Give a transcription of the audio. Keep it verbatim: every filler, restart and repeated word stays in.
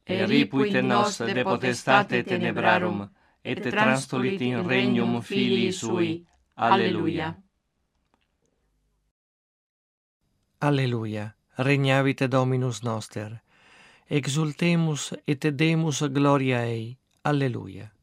et ripuit in nos de potestate tenebrarum, et transtulit in regnum Filii Sui. Alleluia. Alleluia. Regnavit Dominus noster. Exultemus et demus gloria ei. Alleluia.